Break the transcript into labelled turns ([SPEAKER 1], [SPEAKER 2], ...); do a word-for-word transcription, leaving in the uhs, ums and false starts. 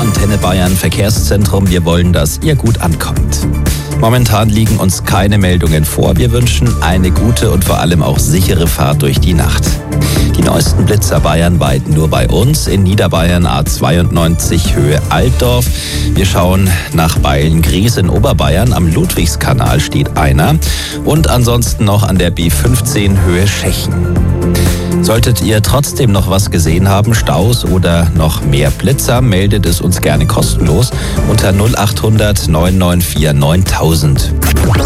[SPEAKER 1] Antenne Bayern Verkehrszentrum. Wir wollen, dass ihr gut ankommt. Momentan liegen uns keine Meldungen vor. Wir wünschen eine gute und vor allem auch sichere Fahrt durch die Nacht. Die neuesten Blitzer bayernweit nur bei uns in Niederbayern A zweiundneunzig Höhe Altdorf. Wir schauen nach Beilngries in Oberbayern. Am Ludwigskanal steht einer. Und ansonsten noch an der B fünfzehn Höhe Schechen. Solltet ihr trotzdem noch was gesehen haben, Staus oder noch mehr Blitzer, meldet es uns gerne kostenlos unter null acht hundert neun neun vier neuntausend.